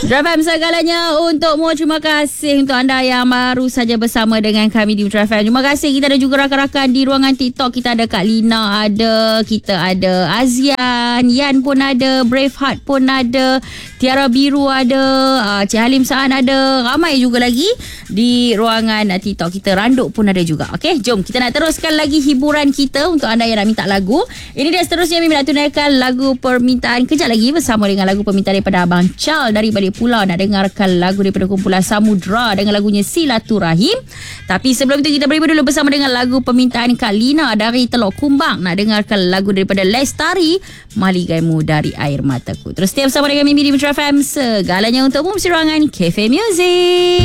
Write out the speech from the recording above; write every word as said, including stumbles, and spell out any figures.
Metro F M segalanya untukmu. Terima kasih untuk anda yang baru saja bersama dengan kami di Metro F M. Terima kasih. Kita ada juga rakan-rakan di ruangan TikTok. Kita ada Kak Lina ada, kita ada Azian, Yan pun ada, Braveheart pun ada, Tiara Biru ada, uh, Cik Halim Saan ada, ramai juga lagi di ruangan uh, TikTok kita. Randuk pun ada juga. Okey, jom kita nak teruskan lagi hiburan kita untuk anda yang nak minta lagu. Ini dia seterusnya Mimi nak tunaikan lagu permintaan. Kejap lagi bersama dengan lagu permintaan daripada Abang Chal dari Balik Pulau. Nak dengarkan lagu daripada kumpulan Samudra dengan lagunya Silaturahim. Tapi sebelum itu kita beri dulu bersama dengan lagu permintaan Kak Lina dari Teluk Kumbang. Nak dengarkan lagu daripada Lestari, Maligaimu dari Air Mataku. Terus setiap bersama dengan Mimi di Metro F M. Segalanya untukmu, ruangan Cafe Music.